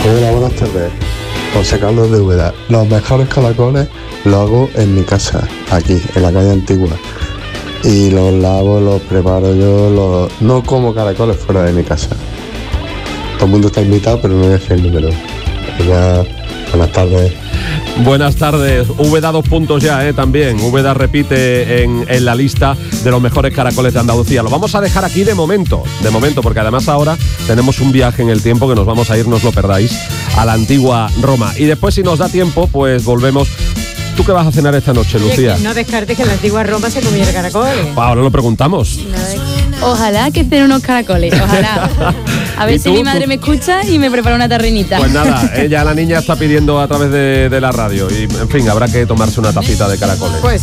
Hola, buenas tardes. José Carlos de Úbeda. Los mejores caracoles los hago en mi casa, aquí, en la calle Antigua. Y los lavo, los preparo yo, no como caracoles fuera de mi casa. Todo el mundo está invitado, pero no voy a decir el número. Ya, buenas tardes. Buenas tardes. Úbeda 2 puntos ya, también. Úbeda repite en la lista de los mejores caracoles de Andalucía. Lo vamos a dejar aquí de momento, porque además ahora tenemos un viaje en el tiempo que nos vamos a ir, no os lo perdáis, a la antigua Roma. Y después, si nos da tiempo, pues volvemos. ¿Tú qué vas a cenar esta noche, Lucía? No descartes que en la antigua Roma se comiera caracoles. Ahora lo preguntamos. Ojalá que cene unos caracoles, ojalá. A ver si mi madre me escucha y me prepara una tarrinita. Pues nada, la niña está pidiendo a través de la radio y, en fin, habrá que tomarse una tacita de caracoles. Pues